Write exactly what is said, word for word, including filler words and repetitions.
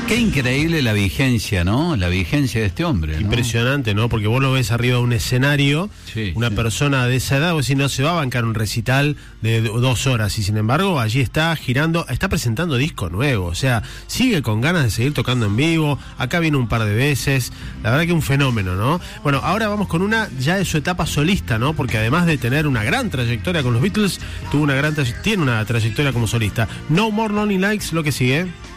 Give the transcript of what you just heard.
Qué increíble la vigencia, ¿no? La vigencia de este hombre, ¿no? Impresionante, ¿no? Porque vos lo ves arriba de un escenario, sí, una sí. persona de esa edad, vos decís, no se va a bancar un recital de dos horas, y sin embargo allí está girando, está presentando disco nuevo, o sea, sigue con ganas de seguir tocando en vivo, acá viene un par de veces, la verdad que un fenómeno, ¿no? Bueno, ahora vamos con una ya de su etapa solista, ¿no? Porque además de tener una gran trayectoria con los Beatles, tuvo una gran tiene una trayectoria como solista. No More Lonely Nights, lo que sigue.